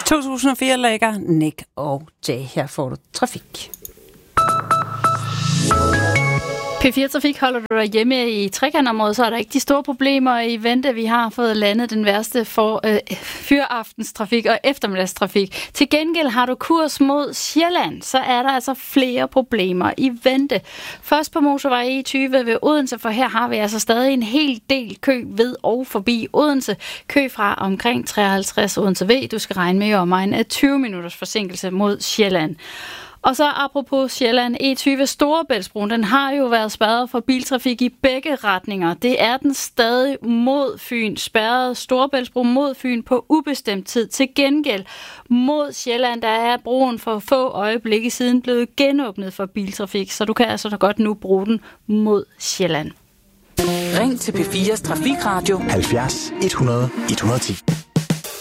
2004 lægger Nick og Jay. Her får du trafik. P4 Trafik holder du dig hjemme i trekantområdet, så er der ikke de store problemer i vente. Vi har fået landet den værste fyraftenstrafik og eftermiddagstrafik. Til gengæld har du kurs mod Sjælland, så er der altså flere problemer i vente. Først på motorvej E20 ved Odense, for her har vi altså stadig en hel del kø ved og forbi Odense. Kø fra omkring 53 Odense V. Du skal regne med omegn af 20 minutters forsinkelse mod Sjælland. Og så apropos Sjælland, E20 Storebæltsbroen, den har jo været spærret for biltrafik i begge retninger. Det er den stadig mod Fyn, spærret Storebæltsbro mod Fyn på ubestemt tid. Til gengæld mod Sjælland, der er broen for få øjeblikke siden blevet genåbnet for biltrafik, så du kan altså godt nu bruge den mod Sjælland. Ring til P4's Trafikradio 70 100 110.